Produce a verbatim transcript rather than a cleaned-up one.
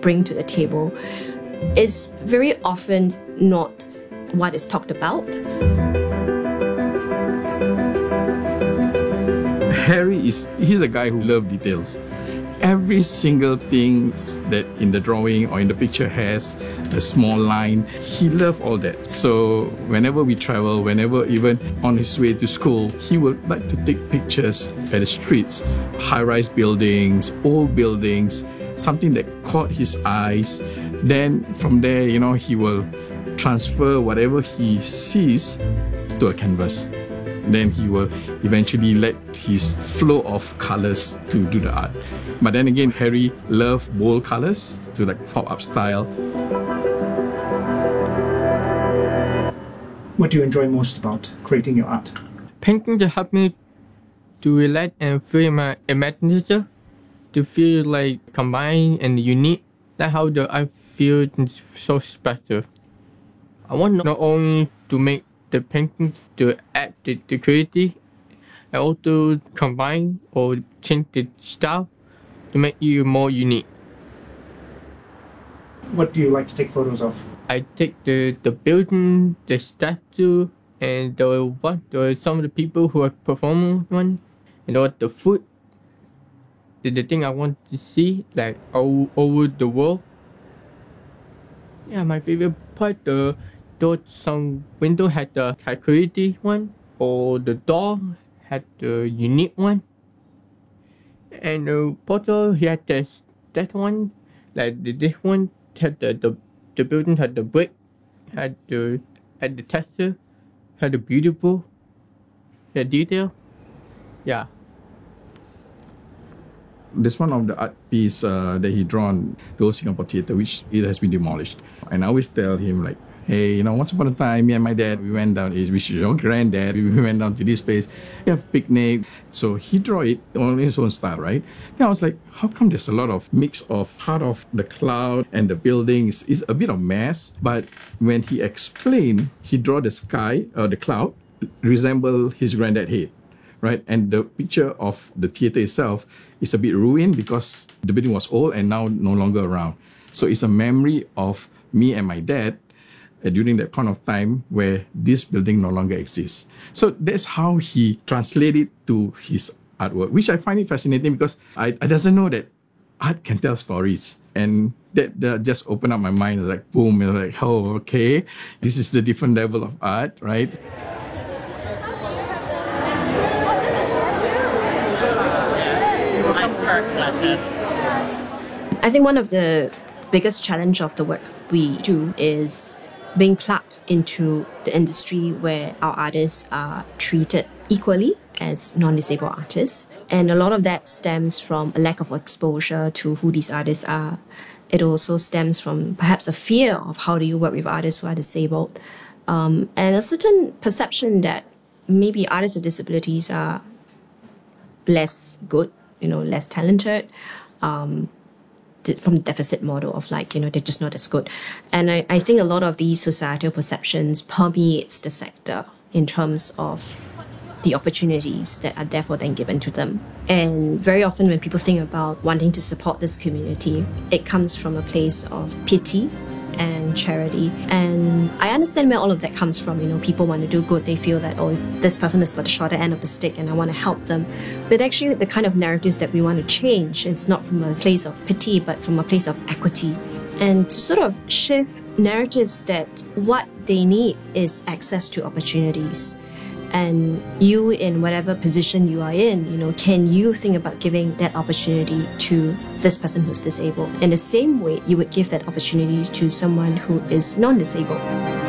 bring to the table is very often not what is talked about. Harry is, he's a guy who loves details. Every single thing that in the drawing or in the picture has a small line, he loves all that. So whenever we travel, whenever even on his way to school, he would like to take pictures at the streets, high-rise buildings, old buildings, something that caught his eyes. Then from there, you know, he will transfer whatever he sees to a canvas. Then he will eventually let his flow of colors to do the art. But then again, Harry loved bold colors to like pop-up style. What do you enjoy most about creating your art? Painting to help me to relax and feel my imagination, to feel like combined and unique. That's how the art feels so special. I want not only to make the painting to add the, the creativity, and also combine or change the style to make you more unique. What do you like to take photos of? I take the, the building, the statue, and the what the some of the people who are performing one, and all the food. The, the thing I want to see like all over the world. Yeah, my favorite part the those some window had the high quality one, or the door had the unique one, and the portal he had this that one, like the this one had the the, the building had the brick, had the had the texture, had the beautiful, the detail, yeah. There's one of the art piece uh, that he drawn, the old Singapore Theatre, which it has been demolished. And I always tell him like, hey, you know, once upon a time, me and my dad, we went down, which is your granddad, we went down to this place, we have picnic. So he drew it on his own style, right? Then I was like, how come there's a lot of mix of part of the cloud and the buildings? It's a bit of mess. But when he explained, he drew the sky, or uh, the cloud, resemble his granddad head. Right? And the picture of the theatre itself is a bit ruined because the building was old and now no longer around. So it's a memory of me and my dad uh, during that point of time where this building no longer exists. So that's how he translated to his artwork, which I find it fascinating because I, I doesn't know that art can tell stories. And that, that just opened up my mind, like boom, and like, oh, okay, this is the different level of art, right? I think one of the biggest challenge of the work we do is being plugged into the industry where our artists are treated equally as non-disabled artists. And a lot of that stems from a lack of exposure to who these artists are. It also stems from perhaps a fear of how do you work with artists who are disabled, um, and a certain perception that maybe artists with disabilities are less good, you know, less talented, um, from the deficit model of like, you know, they're just not as good. And I, I think a lot of these societal perceptions permeates the sector in terms of the opportunities that are therefore then given to them. And very often when people think about wanting to support this community, it comes from a place of pity and charity. And I understand where all of that comes from. You know, people want to do good. They feel that, oh, this person has got the shorter end of the stick and I want to help them. But actually the kind of narratives that we want to change is not from a place of pity, but from a place of equity. And to sort of shift narratives that what they need is access to opportunities. And you, in whatever position you are in, you know, can you think about giving that opportunity to this person who's disabled in the same way you would give that opportunity to someone who is non-disabled?